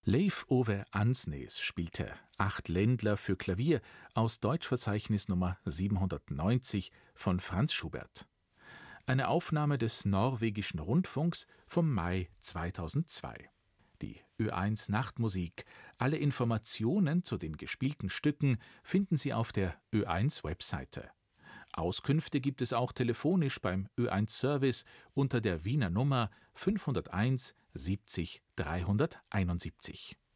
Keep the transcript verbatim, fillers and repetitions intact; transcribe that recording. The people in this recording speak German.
Leif Ove Andsnes spielte Acht Ländler für Klavier aus Deutschverzeichnis Nummer siebenhundertneunzig von Franz Schubert. Eine Aufnahme des Norwegischen Rundfunks vom Mai zweitausendzwei. Die Ö eins Nachtmusik. Alle Informationen zu den gespielten Stücken finden Sie auf der Ö eins Webseite. Auskünfte gibt es auch telefonisch beim Ö eins Service unter der Wiener Nummer fünfhunderteins siebzig dreihunderteinundsiebzig.